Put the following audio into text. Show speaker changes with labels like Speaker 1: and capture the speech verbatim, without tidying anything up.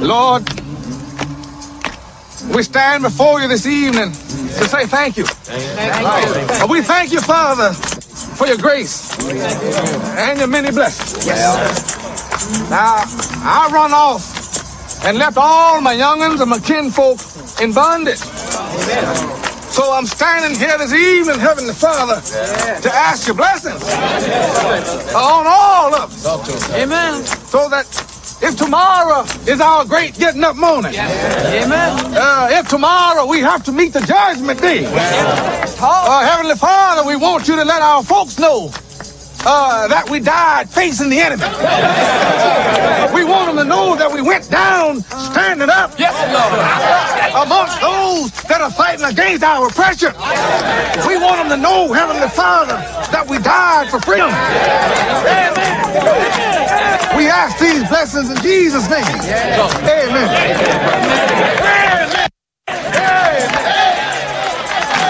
Speaker 1: Lord, we stand before you this evening to say thank you. Thank you. We thank you, Father, for your grace and your many blessings. Yes. Now, I run off and left all my young'uns and my kinfolk in bondage. So I'm standing here this evening, Heavenly Father, to ask your blessings on all of us. Amen. So that if tomorrow is our great getting up morning, amen. Uh, if tomorrow we have to meet the judgment day, uh, Heavenly Father, we want you to let our folks know Uh, that we died facing the enemy. We want them to know that we went down standing up amongst those that are fighting against our oppression. We want them to know, Heavenly Father, that we died for freedom. We ask these blessings in Jesus' name. Amen.